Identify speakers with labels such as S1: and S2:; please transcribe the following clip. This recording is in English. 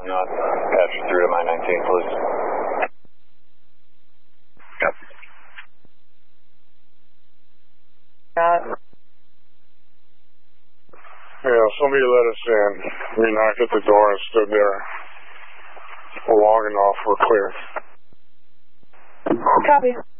S1: Not patch through to my 19, please. Yep.
S2: Yeah, somebody let us in. We knocked at the door and stood there long enough. We're clear.
S3: Copy.